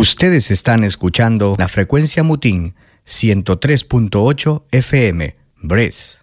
Ustedes están escuchando la frecuencia Mutín 103.8 FM, Brest.